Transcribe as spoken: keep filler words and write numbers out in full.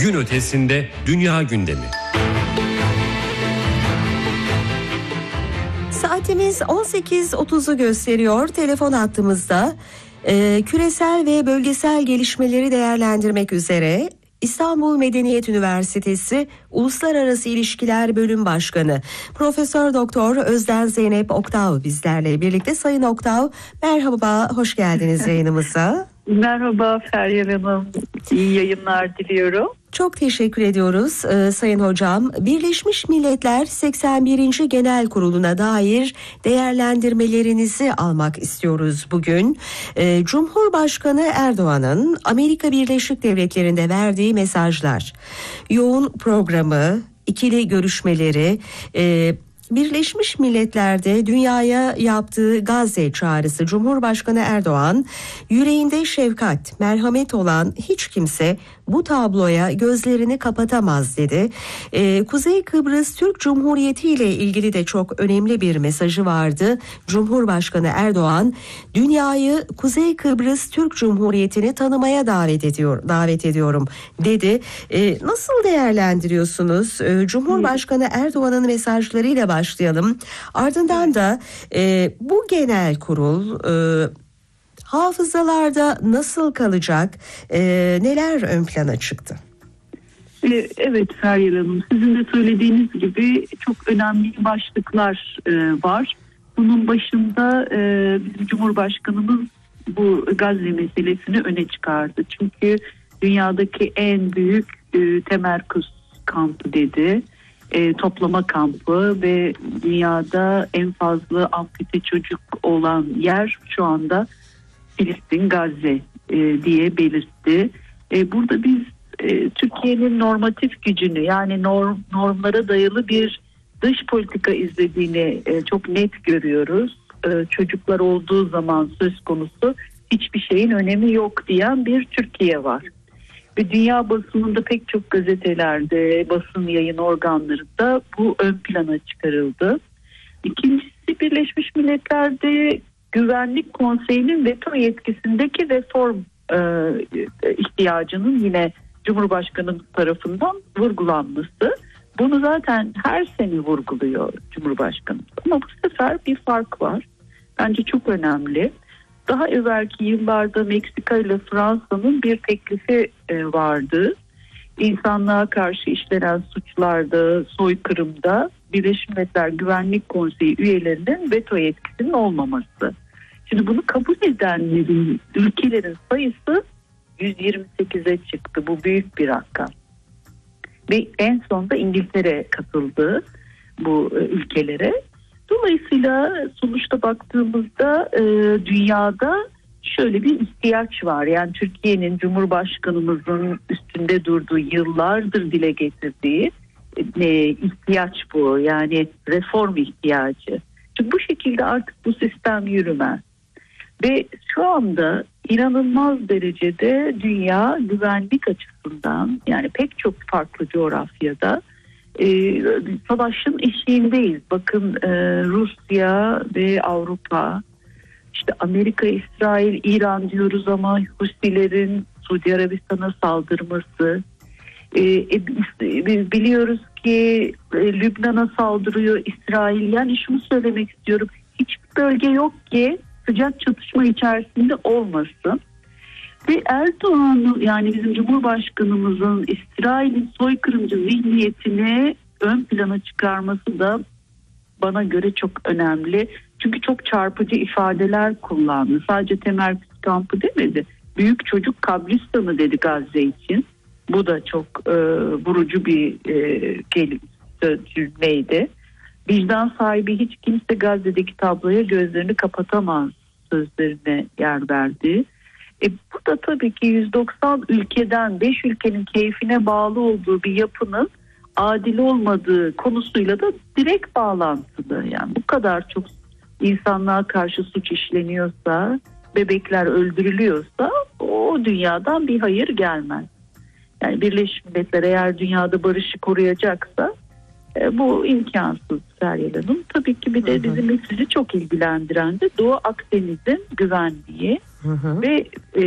Gün ötesinde dünya gündemi. Saatimiz on sekiz otuzu gösteriyor. Telefon hattımızda e, küresel ve bölgesel gelişmeleri değerlendirmek üzere İstanbul Medeniyet Üniversitesi Uluslararası İlişkiler Bölüm Başkanı Profesör Doktor Özden Zeynep Oktav bizlerle birlikte. Sayın Oktav, merhaba, hoş geldiniz yayınımıza. Merhaba Feryal Hanım, iyi yayınlar diliyorum. Çok teşekkür ediyoruz e, Sayın Hocam. Birleşmiş Milletler seksen birinci Genel Kurulu'na dair değerlendirmelerinizi almak istiyoruz bugün. E, Cumhurbaşkanı Erdoğan'ın Amerika Birleşik Devletleri'nde verdiği mesajlar, yoğun programı, ikili görüşmeleri, e, Birleşmiş Milletler'de dünyaya yaptığı Gazze çağrısı. Cumhurbaşkanı Erdoğan, yüreğinde şefkat, merhamet olan hiç kimse bu tabloya gözlerini kapatamaz dedi. Ee, Kuzey Kıbrıs Türk Cumhuriyeti ile ilgili de çok önemli bir mesajı vardı. Cumhurbaşkanı Erdoğan, dünyayı Kuzey Kıbrıs Türk Cumhuriyeti'ni tanımaya davet ediyor, davet ediyorum dedi. Ee, nasıl değerlendiriyorsunuz? Ee, Cumhurbaşkanı Erdoğan'ın mesajlarıyla başlayalım. Ardından da e, bu genel kurul e, hafızalarda nasıl kalacak, e, neler ön plana çıktı? Evet Feryal Hanım, sizin de söylediğiniz gibi çok önemli başlıklar e, var. Bunun başında e, bizim Cumhurbaşkanımız bu Gazze meselesini öne çıkardı. Çünkü dünyadaki en büyük e, temerküz kampı dedi. E, toplama kampı ve dünyada en fazla ampute çocuk olan yer şu anda Filistin, Gazze e, diye belirtti. E, burada biz e, Türkiye'nin normatif gücünü, yani norm, normlara dayalı bir dış politika izlediğini e, çok net görüyoruz. E, çocuklar olduğu zaman söz konusu hiçbir şeyin önemi yok diyen bir Türkiye var. Ve dünya basınında pek çok gazetelerde, basın yayın organlarında bu ön plana çıkarıldı. İkincisi, Birleşmiş Milletler'de Güvenlik Konseyi'nin veto yetkisindeki reform e, ihtiyacının yine Cumhurbaşkanı tarafından vurgulanması. Bunu zaten her sene vurguluyor Cumhurbaşkanı. Ama bu sefer bir fark var. Bence çok önemli. Daha evvelki yıllarda Meksika ile Fransa'nın bir teklifi e, vardı. İnsanlığa karşı işlenen suçlarda, soykırımda Birleşmiş Milletler Güvenlik Konseyi üyelerinin veto yetkisinin olmaması. Şimdi bunu kabul edenlerin, ülkelerin sayısı yüz yirmi sekize çıktı. Bu büyük bir rakam. Ve en sonunda İngiltere katıldı bu e, ülkelere. Dolayısıyla sonuçta baktığımızda e, dünyada şöyle bir ihtiyaç var. Yani Türkiye'nin Cumhurbaşkanımızın üstünde durduğu, yıllardır dile getirdiği e, ihtiyaç bu. Yani reform ihtiyacı. Çünkü bu şekilde artık bu sistem yürümez. Ve şu anda inanılmaz derecede dünya güvenlik açısından, yani pek çok farklı coğrafyada Ee, savaşın eşiğindeyiz. Bakın e, Rusya ve Avrupa, işte Amerika, İsrail, İran diyoruz ama Husilerin Suudi Arabistan'a saldırması. Ee, e, biz biliyoruz ki e, Lübnan'a saldırıyor İsrail. Yani şunu söylemek istiyorum. Hiçbir bölge yok ki sıcak çatışma içerisinde olmasın. Ve Erdoğan, yani bizim Cumhurbaşkanımızın İsrail'in soykırımcı zihniyetini ön plana çıkarması da bana göre çok önemli. Çünkü çok çarpıcı ifadeler kullandı. Sadece temerküz kampı demedi. Büyük çocuk kabristanı dedi Gazze için. Bu da çok e, vurucu bir e, cümleydi. Vicdan sahibi hiç kimse Gazze'deki tabloya gözlerini kapatamaz sözlerine yer verdi. E, bu da tabii ki yüz doksan ülkeden beş ülkenin keyfine bağlı olduğu bir yapının adil olmadığı konusuyla da direkt bağlantılı. Yani bu kadar çok insanlığa karşı suç işleniyorsa, bebekler öldürülüyorsa o dünyadan bir hayır gelmez. Yani Birleşmiş Milletler eğer dünyada barışı koruyacaksa e, bu imkansız Feryal Hanım. Tabii ki bir de bizim sizi çok ilgilendiren de Doğu Akdeniz'in güvenliği. Hı hı. Ve e,